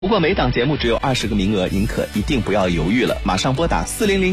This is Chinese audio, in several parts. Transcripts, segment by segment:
不过每档节目只有20个名额，您可一定不要犹豫了，马上拨打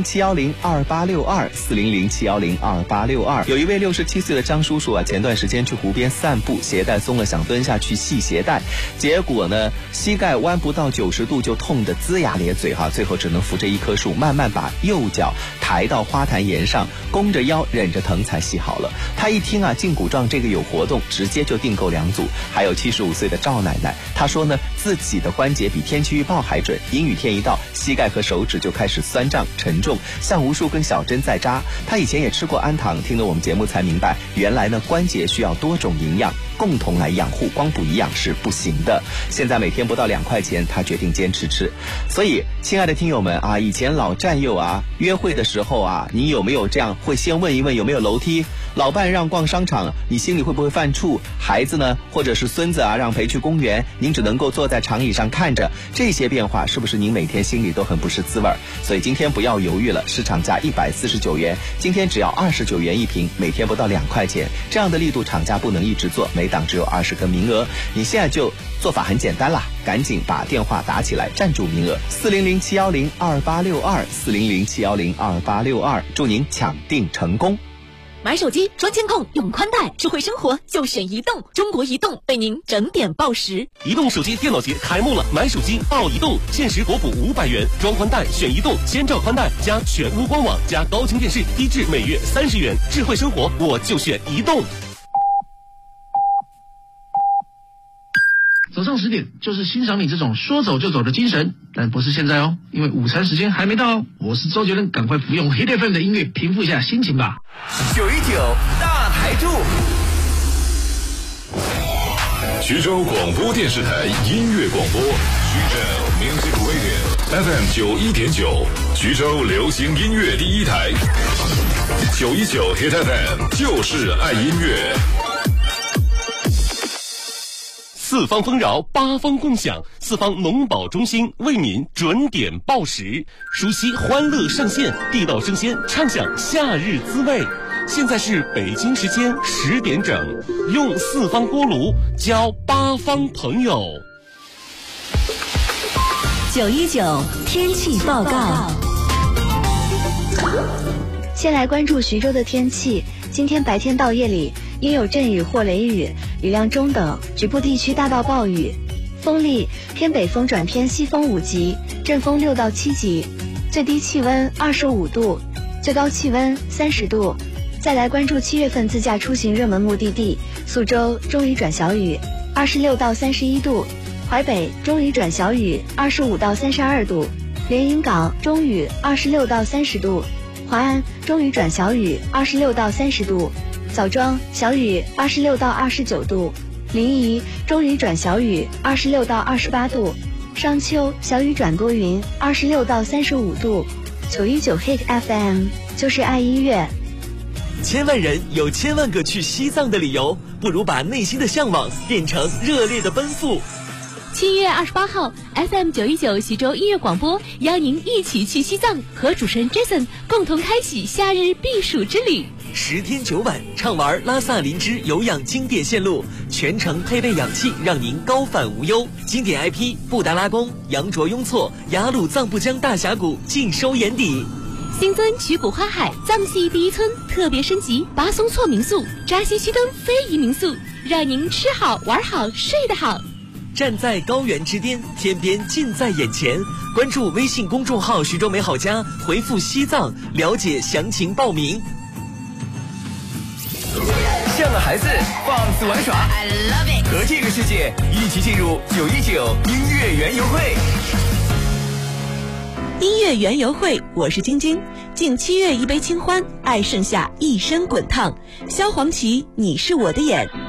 400-710-2862，400-710-2862。有一位67岁的张叔叔啊，前段时间去湖边散步，鞋带松了，想蹲下去系鞋带，结果呢，膝盖弯不到90度就痛得龇牙咧嘴最后只能扶着一棵树，慢慢把右脚抬到花坛沿上，弓着腰忍着疼才系好了。他一听啊，胫骨状这个有活动，直接就订购2组。还有75岁的赵奶奶，她说呢，自己的关节比天气预报还准，阴雨天一到，膝盖和手指就开始酸胀沉重，像无数根小针在扎。她以前也吃过安糖，听了我们节目才明白，原来呢关节需要多种营养共同来养护，光补营养是不行的。现在每天不到2块钱，她决定坚持吃。所以亲爱的听友们啊，以前老战友啊，约会的时候啊，你有没有这样会先问一问有没有楼梯？老伴让逛商场，你心里会不会犯怵？孩子呢，或者是孙子啊，让陪去公园，您只能够坐在长椅上看着，这些变化是不是您每天心里都很不是滋味？所以今天不要犹豫了，市场价149元，今天只要29元一瓶，每天不到2块钱，这样的力度厂家不能一直做，每档只有20个名额。你现在就做法很简单啦，赶紧把电话打起来，占住名额，400-710-2862，400-710-2862，祝您抢订成功。 买手机装监控用宽带，智慧生活就选移动，中国移动为您整点报时。 移动手机电脑节开幕了，买手机报移动，限时国补500元，装宽带选移动，先照宽带加全屋官网加高清电视，低至每月30元，智慧生活我就选移动。 早上10点就是欣赏你这种说走就走的精神，但不是现在哦，因为午餐时间还没到哦。我是周杰伦，赶快服用 Hit FM 的音乐，平复一下心情吧。 919大台柱， 徐州广播电视台音乐广播，徐州 Music Radio FM 91.9，徐州流行音乐第一台，919 Hit FM 就是爱音乐。 四方丰饶，八方共享，四方农保中心为您准点报时，熟悉欢乐上线，地道生鲜，畅享夏日滋味。现在是北京时间10点整，用四方锅炉交八方朋友。 919天气报告。 先来关注徐州的天气，今天白天到夜里阴有阵雨或雷雨，雨量中等，局部地区大到暴雨。风力偏北风转偏西风5级，阵风6到7级，最低气温25度，最高气温30度。再来关注7月份自驾出行热门目的地，宿州中雨转小雨，26到31度；淮北中雨转小雨，25到32度；连云港中雨26到30度；华安中雨转小雨26到30度；枣庄小雨26到29度；临沂中雨转小雨26到28度；商丘小雨转多云26到35度。919 Hit FM 就是爱音乐。 千万人有千万个去西藏的理由，不如把内心的向往变成热烈的奔赴。 7月28号 FM 919徐州音乐广播邀您一起去西藏，和主持人 Jason 共同开启夏日避暑之旅。 10天9晚畅玩拉萨林芝有氧经典线路，全程配备氧气，让您高反无忧。经典 IP 布达拉宫、羊卓雍措、雅鲁藏布江大峡谷尽收眼底。 新增曲谷花海藏系第一村特别升级巴松措民宿、扎西须根非遗民宿，让您吃好玩好睡得好。 站在高原之巅，天边近在眼前。关注微信公众号徐州美好家，回复西藏了解详情报名。 像个孩子放肆玩耍，和这个世界一起进入919音乐园游会。 音乐园游会，我是晶晶。敬7月一杯清欢，爱盛夏一身滚烫。萧煌奇，你是我的眼。